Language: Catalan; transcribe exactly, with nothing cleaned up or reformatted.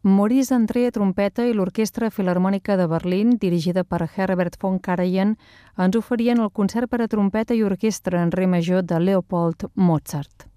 Maurice André, trompeta, i l'Orquestra Filharmònica de Berlín, dirigida per Herbert von Karajan, ens oferien el concert per a trompeta i orquestra en re major de Leopold Mozart.